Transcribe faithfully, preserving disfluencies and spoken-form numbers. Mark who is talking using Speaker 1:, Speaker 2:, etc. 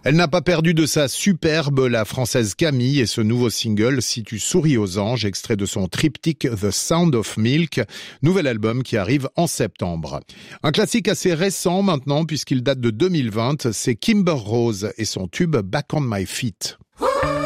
Speaker 1: Elle n'a pas perdu de sa superbe, la française Camille, et ce nouveau single, Si tu souris aux anges, extrait de son triptyque The Sound of Milk, nouvel album qui arrive en septembre. Un classique assez récent maintenant, puisqu'il date de deux mille vingt, c'est Kimber Rose et son tube Back on My Feet.